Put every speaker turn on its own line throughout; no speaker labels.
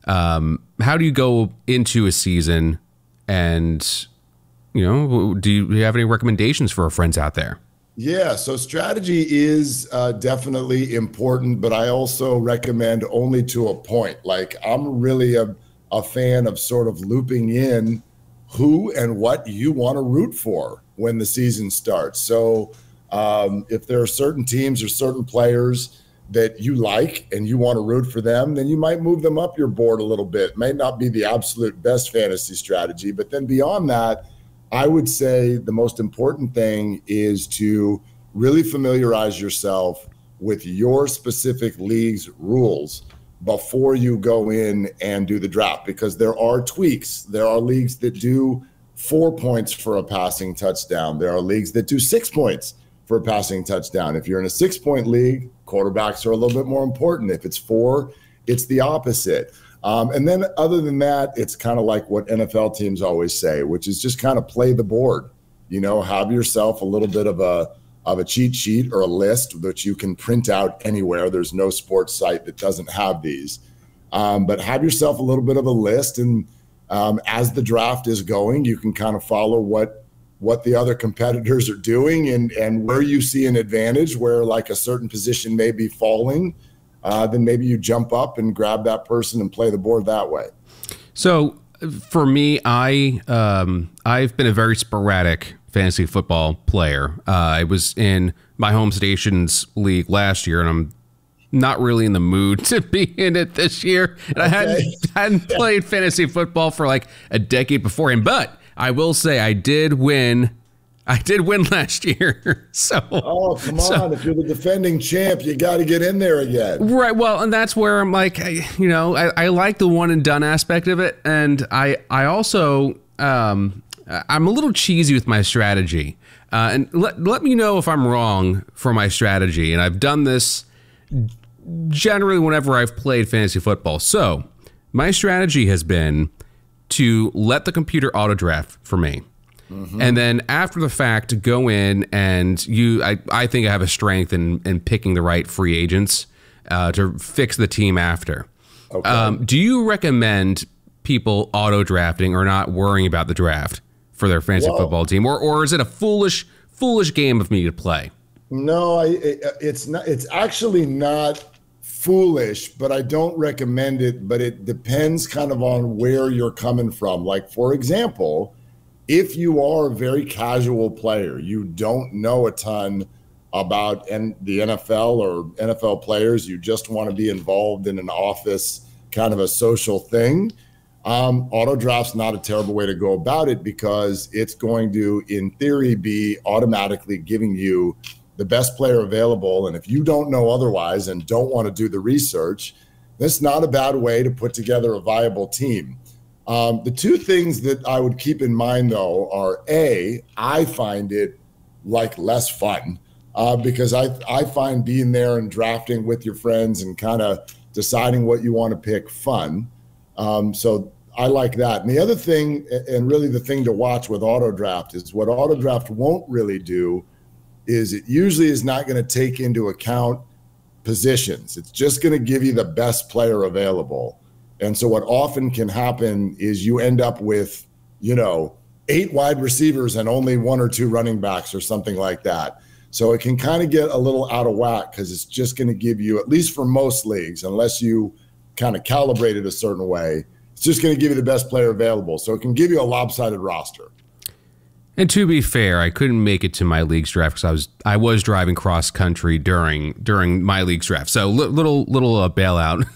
How do you go into a season, and do you have any recommendations for our friends out there?
Yeah, so strategy is definitely important, but I also recommend only to a point. Like, I'm really a fan of sort of looping in who and what you want to root for when the season starts. So if there are certain teams or certain players that you like and you want to root for them, then you might move them up your board a little bit. May not be the absolute best fantasy strategy, but then beyond that, I would say the most important thing is to really familiarize yourself with your specific league's rules before you go in and do the draft, because there are tweaks. There are leagues that do 4 points for a passing touchdown. There are leagues that do 6 points for a passing touchdown. If you're in a 6-point league, quarterbacks are a little bit more important. If it's 4, it's the opposite. And then other than that, it's kind of like what NFL teams always say, which is just kind of play the board. Have yourself a little bit of a cheat sheet or a list that you can print out anywhere. There's no sports site that doesn't have these. But have yourself a little bit of a list, and as the draft is going, you can kind of follow what the other competitors are doing, and where you see an advantage, where like a certain position may be falling, then maybe you jump up and grab that person and play the board that way.
So for me, I've been a very sporadic fantasy football player. I was in my home station's league last year, and I'm not really in the mood to be in it this year. And I hadn't played fantasy football for like a decade beforehand, but I will say I did win last year. So,
oh, come on. If you're the defending champ, you got to get in there again.
Right. Well, and that's where I'm like, I like the one and done aspect of it. And I also, I'm a little cheesy with my strategy. And let me know if I'm wrong for my strategy. And I've done this generally whenever I've played fantasy football. So my strategy has been to let the computer auto draft for me. Mm-hmm. And then after the fact, go in and I think I have a strength in picking the right free agents to fix the team after. Okay. Do you recommend people auto drafting or not worrying about the draft for their fantasy football team? Or is it a foolish game of me to play?
No, it's not. It's actually not foolish, but I don't recommend it. But it depends kind of on where you're coming from. Like, for example, if you are a very casual player, you don't know a ton about the NFL or NFL players, you just want to be involved in an office, kind of a social thing, auto draft's not a terrible way to go about it, because it's going to, in theory, be automatically giving you the best player available. And if you don't know otherwise and don't want to do the research, that's not a bad way to put together a viable team. The two things that I would keep in mind, though, are I find it like less fun because I find being there and drafting with your friends and kind of deciding what you want to pick fun. So I like that. And the other thing, and really the thing to watch with auto draft, is what auto draft won't really do is it usually is not going to take into account positions. It's just going to give you the best player available. And so what often can happen is you end up with, 8 wide receivers and only 1 or 2 running backs or something like that. So it can kind of get a little out of whack because it's just going to give you, at least for most leagues, unless you kind of calibrate it a certain way, it's just going to give you the best player available. So it can give you a lopsided roster.
And to be fair, I couldn't make it to my league's draft because I was driving cross country during my league's draft. So little bailout.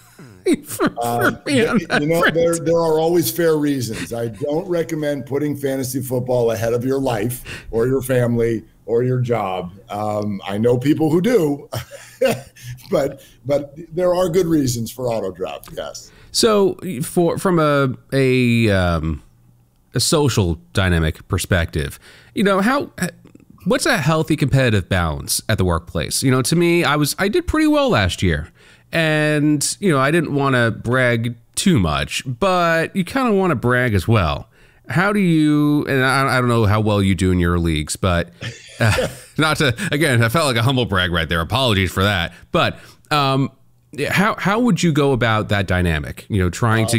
There are always fair reasons. I don't recommend putting fantasy football ahead of your life or your family or your job. I know people who do, but there are good reasons for auto draft. Yes.
So from a social dynamic perspective, what's a healthy competitive balance at the workplace? To me, I did pretty well last year. And, I didn't want to brag too much, but you kind of want to brag as well. How do you, and I don't know how well you do in your leagues, but not to, again, I felt like a humble brag right there. Apologies for that. But how would you go about that dynamic? Trying to